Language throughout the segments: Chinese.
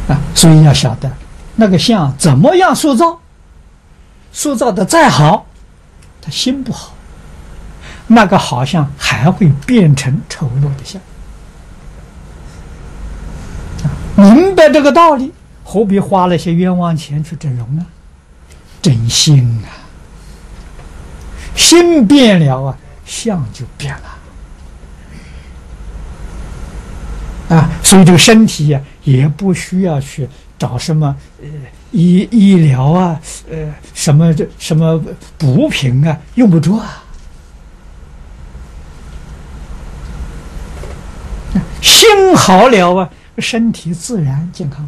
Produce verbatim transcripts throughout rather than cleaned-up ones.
啊，所以要晓得那个相怎么样塑造，塑造的再好，他心不好，那个好像还会变成丑陋的相。明白这个道理，何必花了些冤枉钱去整容呢？整心啊，心变了啊，相就变了啊。所以这个身体呀、啊，也不需要去找什么呃医医疗啊，呃什么这什么补品啊，用不着啊。心好了啊，身体自然健康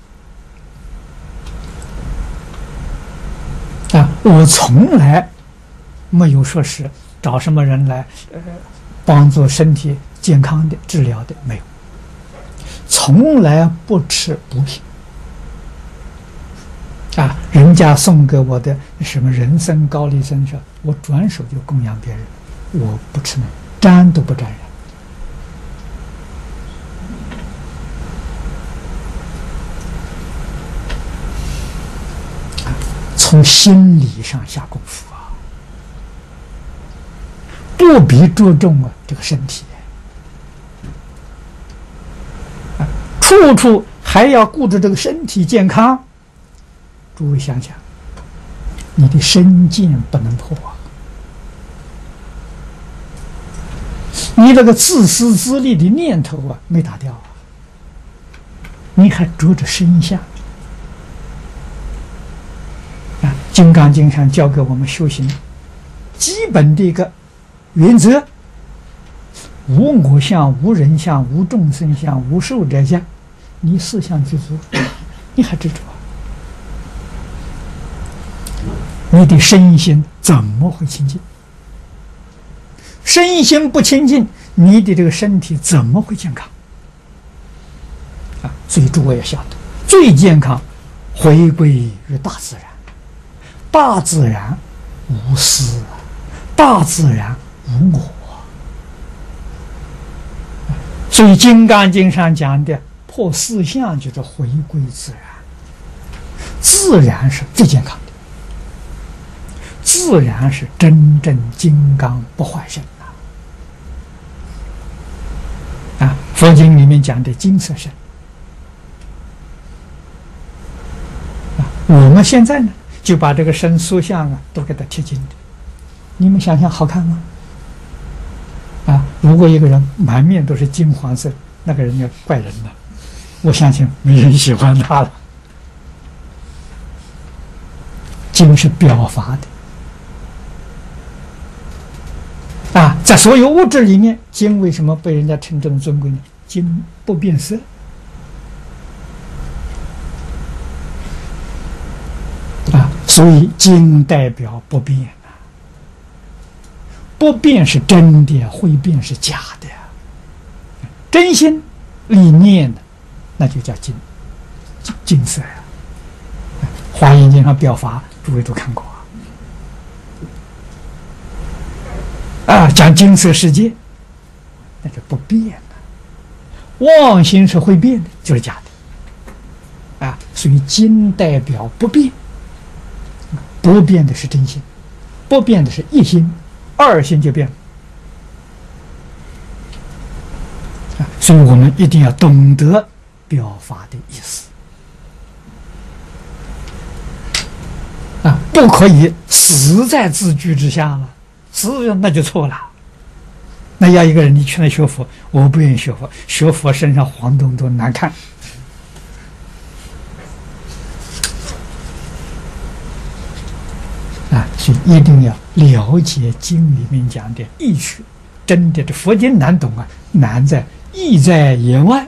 啊！我从来没有说是找什么人来呃帮助身体健康的治疗的，没有，从来不吃补品啊！人家送给我的什么人参、高丽参说，我转手就供养别人，我不吃那，沾都不沾染。从心理上下功夫啊，不必注重啊这个身体啊，处处还要顾着这个身体健康。诸位想想，你的身见不能破啊，你这个自私自利的念头啊没打掉啊，你还着着身相。《金刚经》上教给我们修行基本的一个原则：无我相、无人相、无众生相、无寿者相。你四相具足，你还执着？你的身心怎么会清净？身心不清净，你的这个身体怎么会健康？啊，所以诸位要晓得，最健康回归于大自然。大自然无私，大自然无我，所以《金刚经》上讲的破四相就是回归自然，自然是最健康的，自然是真正金刚不坏身啊！啊，佛经里面讲的金色身啊，我们现在呢？就把这个身塑像啊都给它贴金的，你们想想好看吗？啊，如果一个人满面都是金黄色，那个人要怪人了，我相信没人喜欢他了。金是表法的啊，在所有物质里面，金为什么被人家称这么尊贵呢？金不变色。所以金代表不变啊，不变是真的，会变是假的。真心理念的，那就叫金，金色呀、啊。华严经上表法，诸位都看过啊。啊，讲金色世界，那就不变了。妄心是会变的，就是假的。啊，所以金代表不变。不变的是真心，不变的是一心，二心就变了。啊，所以我们一定要懂得表法的意思啊，不可以死在字句之下了，死那就错了。那要一个人你去那学佛，我不愿意学佛，学佛身上黄东东难看。啊，所以一定要了解经里面讲的义趣，真的这佛经难懂啊，难在意在言外。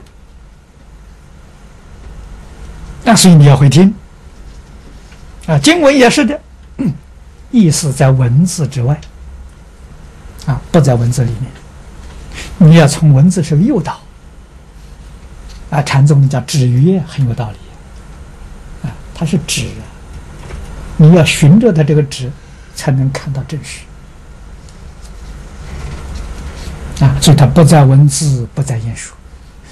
那所以你要会听啊，经文也是的，嗯、意思在文字之外啊，不在文字里面。你要从文字上诱导啊，禅宗讲指约很有道理啊，它是指啊。你要循着它这个指，才能看到真实啊！所以它不在文字，不在言说。